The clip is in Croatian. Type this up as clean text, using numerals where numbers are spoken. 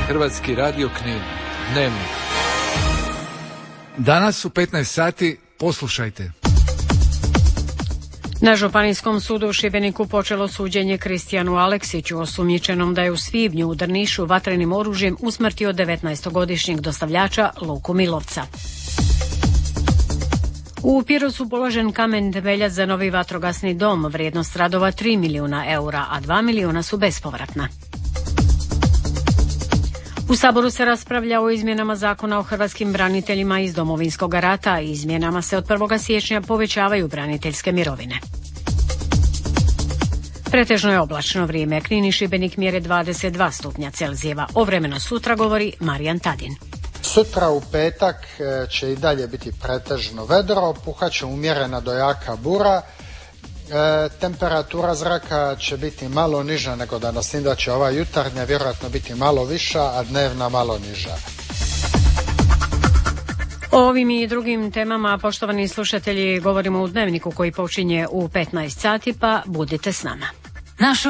Hrvatski radio Knin. Dnevnik. Danas u 15 sati poslušajte. Na Županijskom sudu u Šibeniku počelo suđenje Kristijanu Aleksiću, osumnjičenom da je u svibnju u Drnišu vatrenim oružjem usmrtio 19-godišnjeg dostavljača Luku Milovca. U Pirosu položen kamen temeljac za novi vatrogasni dom, vrijednost radova 3 milijuna eura, a 2 milijuna su bespovratna. U Saboru se raspravlja o izmjenama Zakona o hrvatskim braniteljima iz Domovinskog rata i izmjenama se od 1. siječnja povećavaju braniteljske mirovine. Pretežno je oblačno vrijeme. Knin i Šibenik mjere 22 stupnja Celzijeva. O vremenu sutra govori Marijan Tadin. Sutra u petak će i dalje biti pretežno vedro, puhaće umjerena do jaka bura. Temperatura zraka će biti malo niža nego danas, da će ova jutarnja vjerojatno biti malo viša, a dnevna malo niža. O ovim i drugim temama, poštovani slušatelji, govorimo u Dnevniku koji počinje u 15 sati, pa budite s nama.